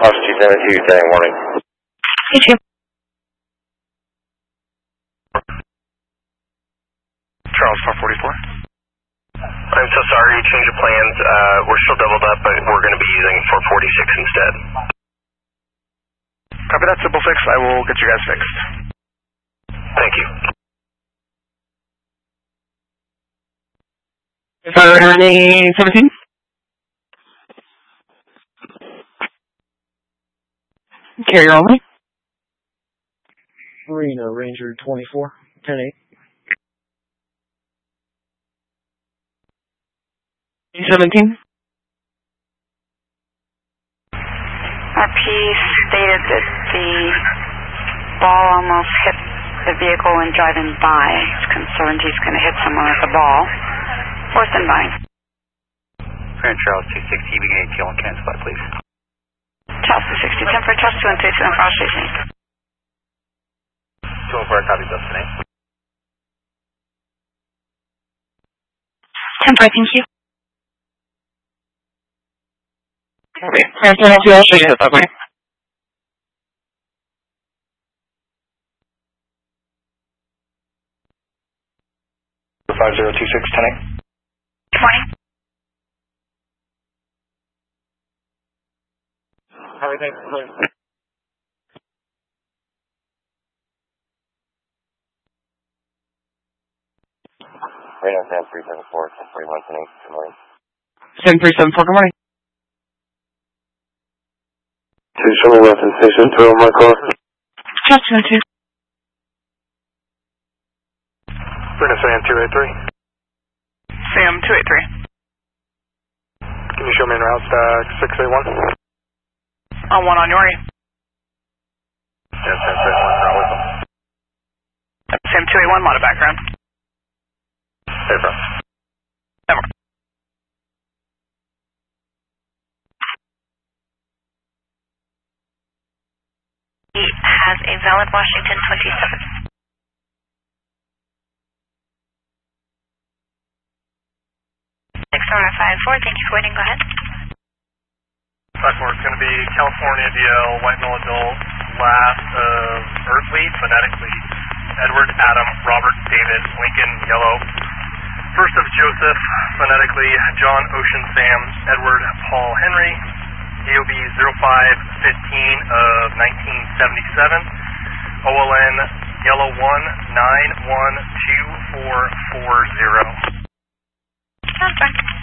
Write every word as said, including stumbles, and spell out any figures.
Fox two seven two, setting warning. Thank you. Charles four forty-four. I'm so sorry, change of plans. Uh, we're still doubled up, but we're going to be using four forty-six instead. Copy that, Triple Six. I will get you guys fixed. Thank you. Fire running seventeen. Carrier only. Marina Ranger twenty-four, ten eight. seventeen. R P stated that the ball almost hit the vehicle when driving by. He's concerned he's going to hit someone with the ball. Fourth and nine. Grand Charles two sixty, begin A T L and cancel that, please. Charles two sixty, temporary Charles two one three seven, Frost Station. two one four, copy, destination. Temporary, thank you. Okay, transfer to all stations, okay. five zero two six, ten eight. twenty. Everything. Radar Sam three seven four, ten forty-one, ten eight, good morning. seven three seven four, good morning. Two show me weapon station, two on my car. Just two two. Brenda Sam two eight three. Sam two eight three. Can you show me in route stack six eight one? On one on your end. Yes, Sam six one, route with them. Sam two eight one, mod background. Hey, bro. Never. He has a valid Washington twenty-seven. six four five four, thank you for waiting, go ahead. five four, it's going to be California D L, white male adult, last of Earth lead, phonetic lead. Edward, Adam, Robert, David, Lincoln, yellow. First of Joseph, phonetically, John, Ocean, Sam, Edward, Paul, Henry. D O B zero five fifteen of nineteen seventy-seven. O L N, yellow one nine one two four four zero. That's fine.